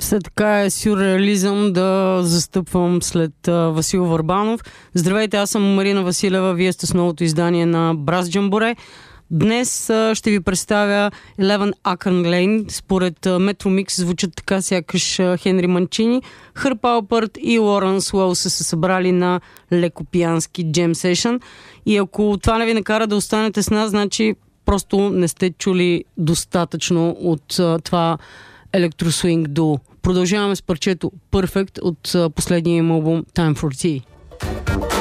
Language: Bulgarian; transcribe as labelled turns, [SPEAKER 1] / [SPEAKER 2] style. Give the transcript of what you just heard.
[SPEAKER 1] След така е сюрреализъм да застъпвам след Васил Върбанов. Здравейте, аз съм Марина Василева, вие сте с новото издание на Браз Джамборе. Днес ще ви представя 11 Akron Lane. Според Metro Mix звучат така, сякаш Хенри Манчини, Хърп Алпърт и Лоренс Уелс са се събрали на леко пиянски джем сешън. И ако това не ви накара да останете с нас, значи просто не сте чули достатъчно от това електросуинг дуо. Продължаваме с парчето Perfect от последния им албум Time for Tea.